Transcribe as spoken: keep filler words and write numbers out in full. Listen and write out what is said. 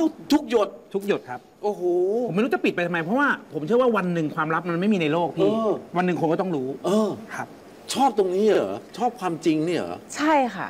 ทุกหยดทุกหยดครับโอ้โหผมไม่รู้จะปิดไปทำไมเพราะว่าผมเชื่อว่าวันหนึ่งความลับมันไม่มีในโลกพี่เออวันหนึ่งคนก็ต้องรู้เออครับชอบตรงนี้เหรอ ชอบความจริงเนี่ยเหรอใช่ค่ะ